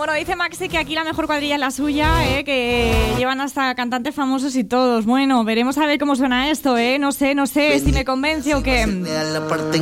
Bueno, dice Maxi que aquí la mejor cuadrilla es la suya, que llevan hasta cantantes famosos y todos. Bueno, veremos a ver cómo suena esto, no sé si me convence o qué.